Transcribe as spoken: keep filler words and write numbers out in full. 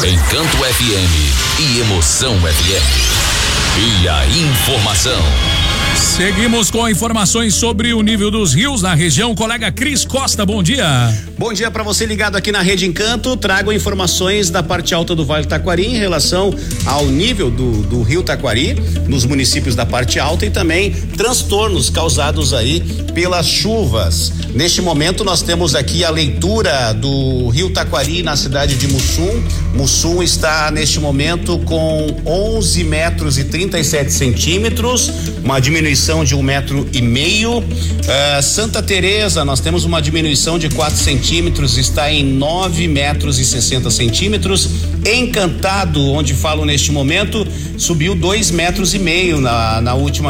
Encanto F M e Emoção F M. E a informação. Seguimos com informações sobre o nível dos rios na região. Colega Cris Costa, bom dia. Bom dia para você ligado aqui na Rede Encanto. Trago informações da parte alta do Vale do Taquari em relação ao nível do, do rio Taquari nos municípios da parte alta e também transtornos causados aí pelas chuvas. Neste momento nós temos aqui a leitura do rio Taquari na cidade de Mussum. Mussum está neste momento com onze metros e trinta e sete centímetros, uma diminuição de um metro e meio. Uh, Santa Teresa, nós temos uma diminuição de quatro centímetros, está em nove metros e sessenta centímetros. Encantado, onde falo neste momento, subiu dois metros e meio na, na última